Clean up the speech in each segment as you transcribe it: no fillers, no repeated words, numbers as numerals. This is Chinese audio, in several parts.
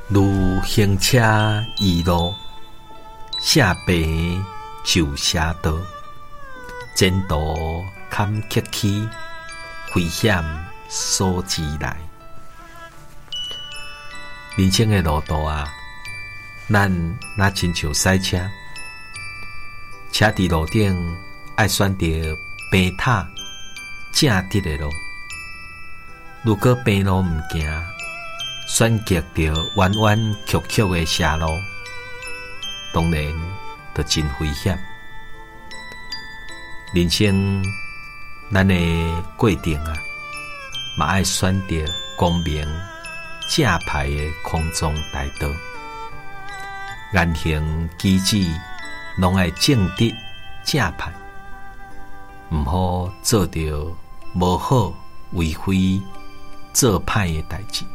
如行车易路，写白就写道。前途坎坷起，危险所至来。人生的路途啊，咱若亲像赛车，车伫路顶爱选择平坦正直的路。如果平路毋行，选择着弯弯曲曲的斜路，当然就真危险。人生咱的过程啊，嘛爱选择光明正派的空中大道，言行举止拢爱正直正派，毋好做着无好为非做歹的代志。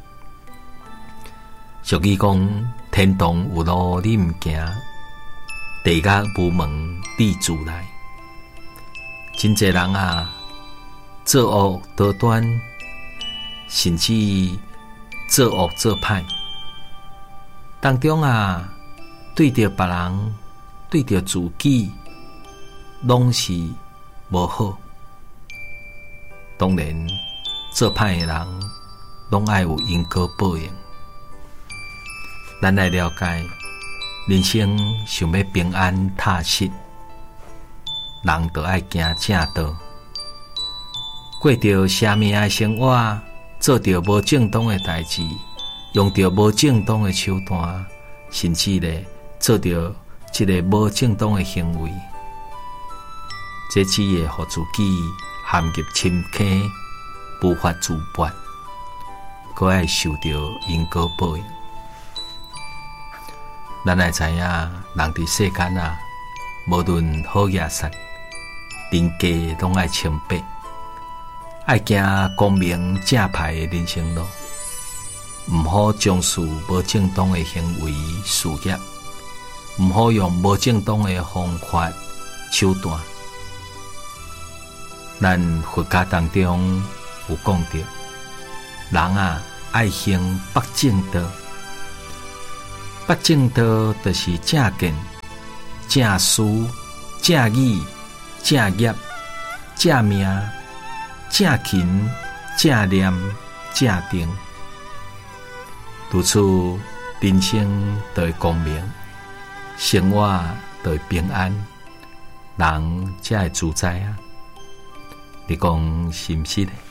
俗语讲，天堂有路你毋行，地狱无门你自来。真侪人啊，作恶多端，甚至做恶做歹，当中啊，对着别人，对着自己，拢是无好。当然，做歹的人，拢爱有因果报应。咱来了解，人生想要平安踏实，人就爱行正道，过着邪命的生活，做着无正当的代志，用着无正当的手段，甚至咧做着一个无正当的行为，这只会互自己陷入深坑，无法自拔，搁爱受着因果报应。咱爱知影，人伫世间啊，无论好歹善，人家拢爱清白，爱行光明正派的人生路，毋好从事无正当的行为事业，毋好用无正当的方法手段。咱佛家当中有讲到，人啊爱行八正道。八正道就是正见、正思、正语、正业、正命、正勤、正念、正定。如此，人生就会光明，生活就会平安，人才会自在啊！你讲是毋是呢？